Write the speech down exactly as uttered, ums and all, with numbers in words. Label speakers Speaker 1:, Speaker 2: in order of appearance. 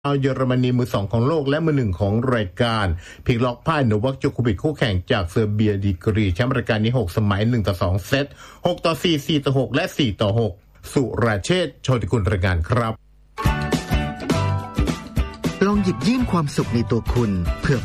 Speaker 1: เอาเยอรมนีมือสองของโลกและมือหนึ่งของรายการพลิกล็อกพ่ายโนวัค โจโควิชคู่แข่งจากเซอร์เบียดีกรีแชมป์รายการนี้หกสมัยหนึ่งต่อสองเซตหกต่อสี่ สี่ต่อหกและสี่ต่อหกสุราเชษฐ์โชติกุลรายงานครับ
Speaker 2: ลองหยิบยื่นความสุขในตัวคุณเพื่อ